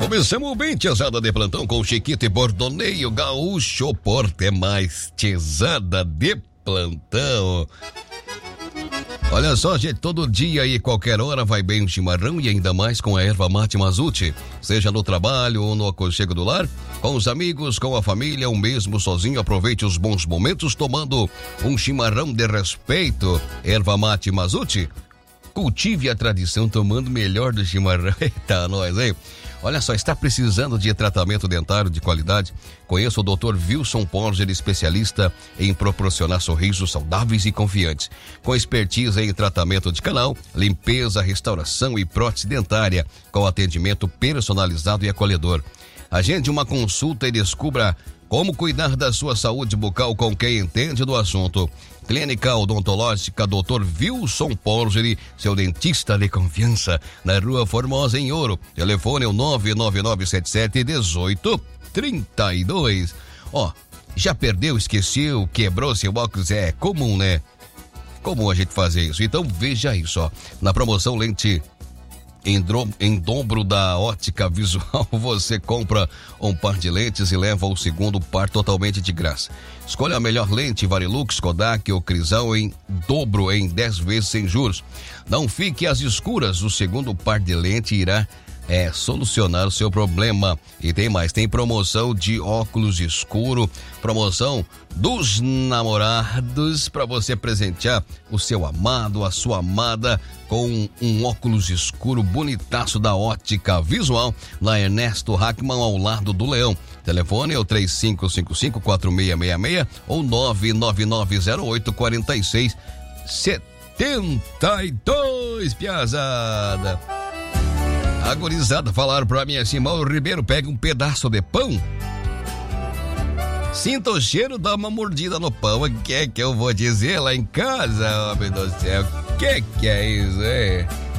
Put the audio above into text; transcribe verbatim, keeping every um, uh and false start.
Começamos bem, tiazada de plantão, com Chiquito e Bordoneio, Gaúcho Porto é mais tiazada de plantão. Olha só, gente, todo dia e qualquer hora vai bem um chimarrão e ainda mais com a erva mate Mazute. Seja no trabalho ou no aconchego do lar, com os amigos, com a família ou mesmo sozinho, aproveite os bons momentos tomando um chimarrão de respeito. Erva mate Mazute, cultive a tradição tomando melhor do chimarrão. Eita, nós, hein? Olha só, está precisando de tratamento dentário de qualidade? Conheça o doutor Wilson Porger, especialista em proporcionar sorrisos saudáveis e confiantes. Com expertise em tratamento de canal, limpeza, restauração e prótese dentária, com atendimento personalizado e acolhedor. Agende uma consulta e descubra como cuidar da sua saúde bucal com quem entende do assunto. Clínica Odontológica doutor Wilson Porgeri, seu dentista de confiança, na Rua Formosa, em Ouro. Telefone é o nove nove nove sete sete um oito três dois. Ó, já perdeu, esqueceu, quebrou seu óculos? É comum, né? Comum a gente fazer isso. Então veja isso, ó. Na promoção Lente Em, dro- em dobro da Ótica Visual, você compra um par de lentes e leva o segundo par totalmente de graça. Escolha a melhor lente, Varilux, Kodak ou Crisal em dobro em dez vezes sem juros. Não fique às escuras, o segundo par de lente irá é, solucionar o seu problema. E tem mais, tem promoção de óculos escuro, promoção dos namorados para você presentear o seu amado, a sua amada com um óculos escuro bonitaço da Ótica Visual, na Ernesto Hackman, ao lado do Leão. Telefone é o três cinco cinco cinco, quatro seis seis seis ou nove nove nove zero oito quatro seis sete dois, piazada. A gurizada falaram pra mim assim: Mauro Ribeiro, pega um pedaço de pão, sinta o cheiro, dá uma mordida no pão. O que é que eu vou dizer lá em casa, homem do céu? O que que é isso, é?